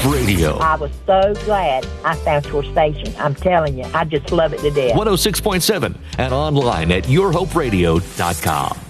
Radio. I was so glad I found your station. I'm telling you, I just love it to death. 106.7 and online at yourhoperadio.com.